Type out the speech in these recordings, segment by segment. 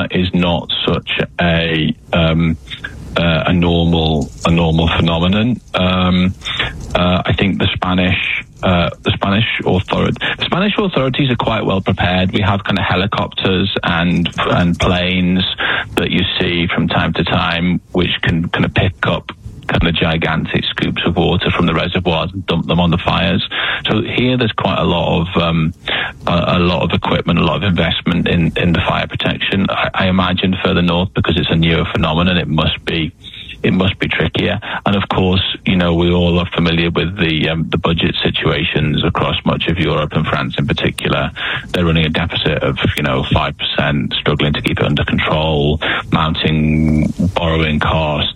is not such a normal phenomenon. I think the Spanish authorities are quite well prepared. We have kind of helicopters and planes that you see from time to time, which can kind of pick up kind of gigantic scoops of water from the reservoirs and dump them on the fires. So here there's quite a lot of equipment, a lot of investment in the fire protection. I imagine further north, because it's a newer phenomenon, it must be trickier. And of course, we all are familiar with the budget situations across much of Europe, and France in particular. They're running a deficit of 5%, struggling to keep it under control, mounting borrowing costs.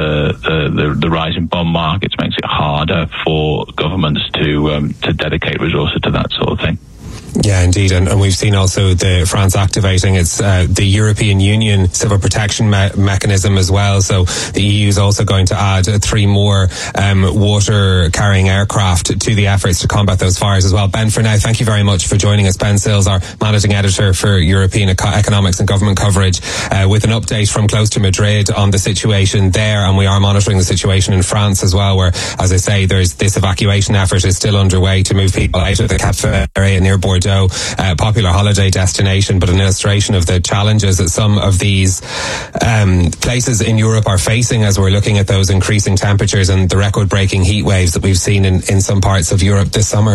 The rise in bond markets makes it harder for governments to dedicate resources to that sort of thing. Yeah, indeed. And we've seen also France activating the European Union civil protection mechanism as well. So the EU is also going to add 3 more water carrying aircraft to the efforts to combat those fires as well. Ben, for now, thank you very much for joining us. Ben Sills, our managing editor for European economics and government coverage, with an update from close to Madrid on the situation there. And we are monitoring the situation in France as well, where, as I say, there's this evacuation effort is still underway to move people out of the Cap area near Bordeaux, popular holiday destination, but an illustration of the challenges that some of these places in Europe are facing as we're looking at those increasing temperatures and the record-breaking heat waves that we've seen in some parts of Europe this summer.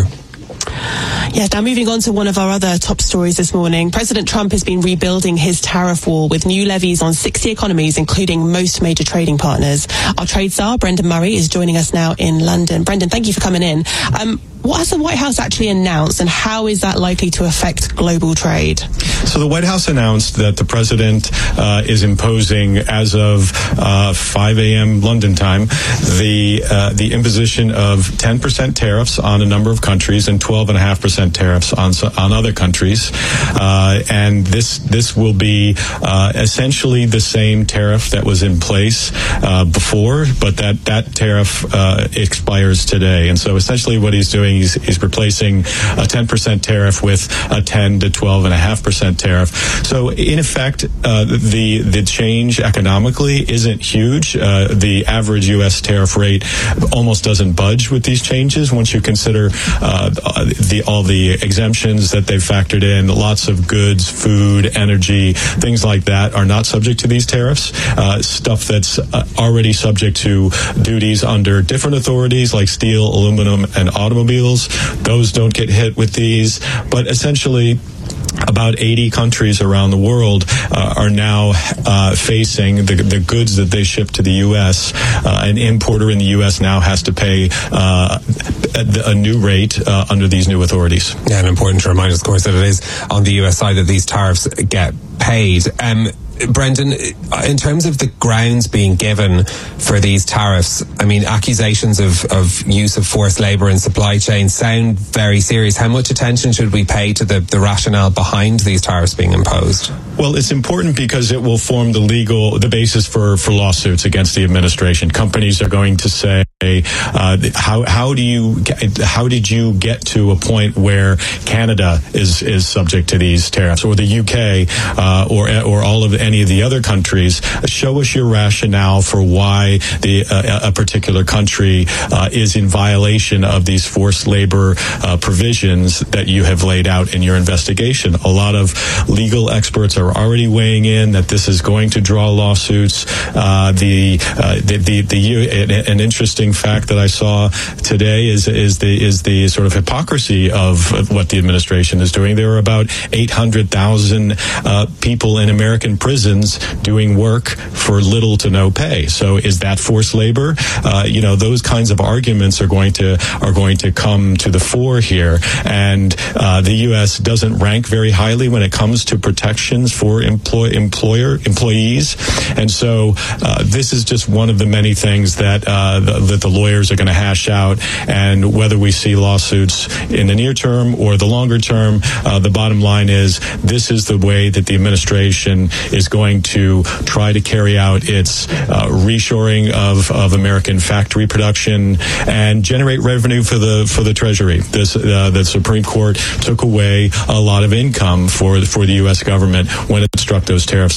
Yeah, now moving on to one of our other top stories this morning. President Trump has been rebuilding his tariff wall with new levies on 60 economies, including most major trading partners. Our trade czar, Brendan Murray, is joining us now in London. Brendan, thank you for coming in. What has the White House actually announced, and how is that likely to affect global trade? So the White House announced that the president is imposing, as of 5 a.m. London time, the imposition of 10% tariffs on a number of countries and 12.5% tariffs on other countries. And this will be essentially the same tariff that was in place before, but that tariff expires today. And so essentially what he's doing, he's replacing a 10% tariff with a 10 to 12.5% tariff. So in effect, the change economically isn't huge. The average U.S. tariff rate almost doesn't budge with these changes once you consider all the exemptions that they've factored in. Lots of goods, food, energy, things like that are not subject to these tariffs. Stuff that's already subject to duties under different authorities like steel, aluminum, and automobiles, those don't get hit with these. But essentially, about 80 countries around the world are now facing the goods that they ship to the U.S. An importer in the U.S. now has to pay a new rate under these new authorities. Yeah, and important to remind us, of course, that it is on the U.S. side that these tariffs get paid. Brendan, in terms of the grounds being given for these tariffs, I mean, accusations of use of forced labour in supply chains sound very serious. How much attention should we pay to the rationale behind these tariffs being imposed? Well, it's important because it will form the basis for lawsuits against the administration. Companies are going to say, how did you get to a point where Canada is subject to these tariffs, or the UK, or all of any of the other countries? Show us your rationale for why a particular country is in violation of these forced labor provisions that you have laid out in your investigation. A lot of legal experts are already weighing in that this is going to draw lawsuits. An interesting fact that I saw today is the sort of hypocrisy of what the administration is doing. There are about 800,000 people in American prisons doing work for little to no pay. So is that forced labor? Those kinds of arguments are going to come to the fore here, and the U.S. doesn't rank very highly when it comes to protections for employees, and so this is just one of the many things that the lawyers are going to hash out. And whether we see lawsuits in the near term or the longer term, the bottom line is this is the way that the administration is going to try to carry out its reshoring of American factory production and generate revenue for the Treasury. The Supreme Court took away a lot of income for the U.S. government when it struck those tariffs